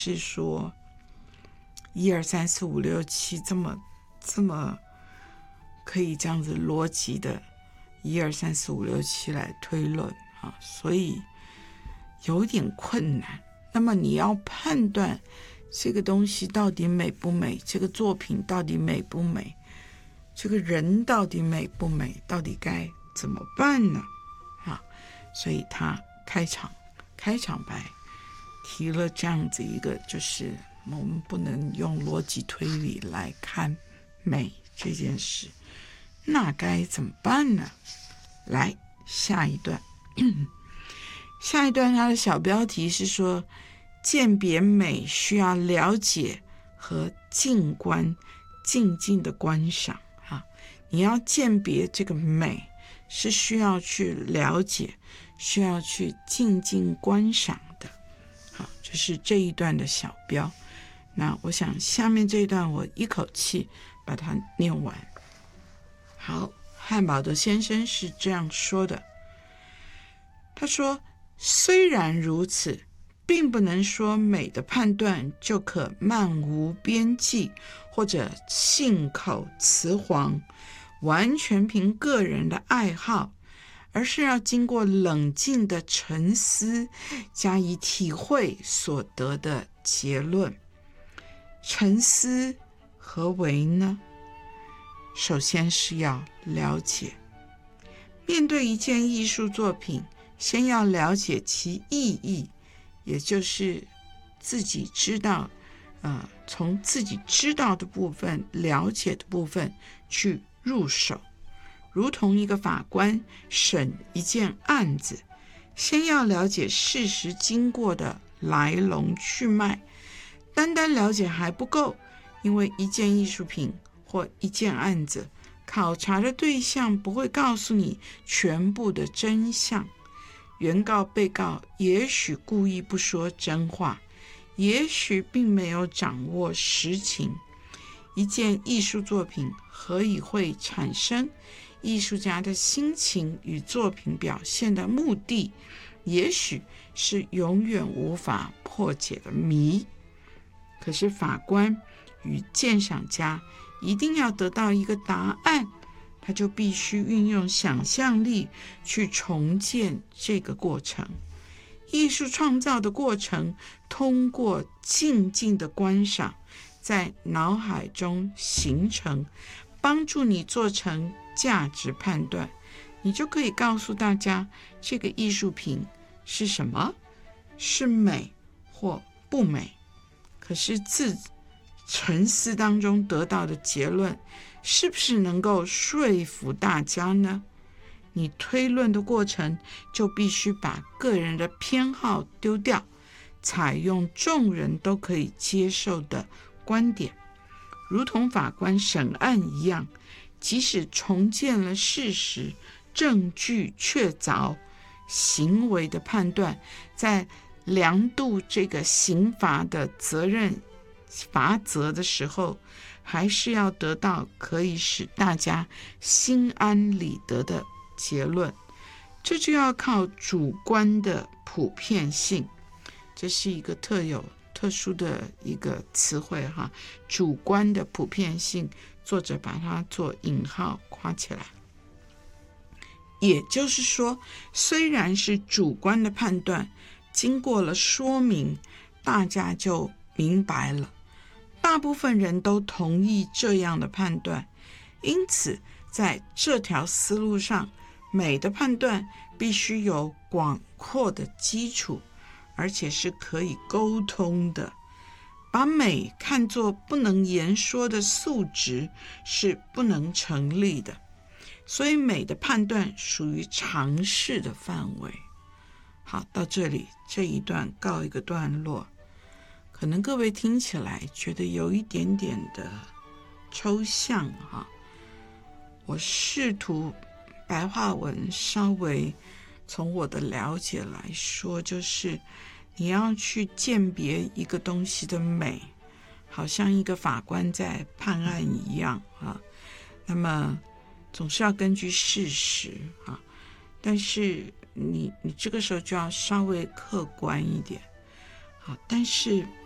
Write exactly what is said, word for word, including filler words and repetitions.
是说一二三四五六七这么这么可以这样子逻辑的一二三四五六七来推论啊，所以有点困难。那么你要判断这个东西到底美不美，这个作品到底美不美，这个人到底美不美，到底该怎么办呢？啊，所以他开场开场白提了这样子一个，就是我们不能用逻辑推理来看美这件事，那该怎么办呢？来，下一段下一段它的小标题是说，鉴别美需要了解和静观，静静的观赏啊。你要鉴别这个美，是需要去了解，需要去静静观赏的。好，这是这一段的小标。那我想下面这一段我一口气把它念完。好，汉堡德先生是这样说的，他说，虽然如此，并不能说美的判断就可漫无边际，或者信口雌黄，完全凭个人的爱好，而是要经过冷静的沉思，加以体会所得的结论。沉思何为呢？首先是要了解，面对一件艺术作品，先要了解其意义，也就是自己知道，呃，从自己知道的部分、了解的部分去入手。如同一个法官审一件案子，先要了解事实经过的来龙去脉。单单了解还不够，因为一件艺术品或一件案子，考察的对象不会告诉你全部的真相。原告、被告也许故意不说真话，也许并没有掌握实情。一件艺术作品何以会产生？艺术家的心情与作品表现的目的，也许是永远无法破解的谜。可是法官与鉴赏家一定要得到一个答案，他就必须运用想象力去重建这个过程。艺术创造的过程，通过静静的观赏，在脑海中形成，帮助你做成价值判断。你就可以告诉大家，这个艺术品是什么，是美或不美。可是自沉思当中得到的结论，是不是能够说服大家呢？你推论的过程就必须把个人的偏好丢掉，采用众人都可以接受的观点。如同法官审案一样，即使重建了事实，证据确凿，行为的判断在量度这个刑罚的责任罚则的时候，还是要得到可以使大家心安理得的结论。这就要靠主观的普遍性，这是一个特有特殊的一个词汇哈，主观的普遍性，作者把它做引号括起来。也就是说，虽然是主观的判断，经过了说明，大家就明白了，大部分人都同意这样的判断。因此在这条思路上，美的判断必须有广阔的基础，而且是可以沟通的。把美看作不能言说的素质是不能成立的，所以美的判断属于常识的范围。好，到这里这一段告一个段落，可能各位听起来觉得有一点点的抽象哈。我试图白话文稍微从我的了解来说，就是你要去鉴别一个东西的美，好像一个法官在判案一样啊。那么总是要根据事实啊，但是你你这个时候就要稍微客观一点。好，但是